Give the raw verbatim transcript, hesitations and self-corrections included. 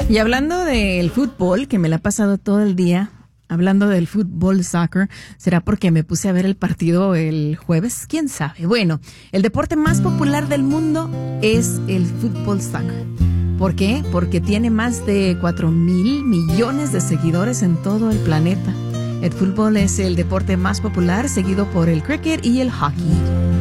Y hablando del fútbol, que me la he pasado todo el día hablando del fútbol, soccer, ¿será porque me puse a ver el partido el jueves? ¿Quién sabe? Bueno, el deporte más popular del mundo es el fútbol, soccer. ¿Por qué? Porque tiene más de cuatro mil millones de seguidores en todo el planeta. El fútbol es el deporte más popular, seguido por el cricket y el hockey.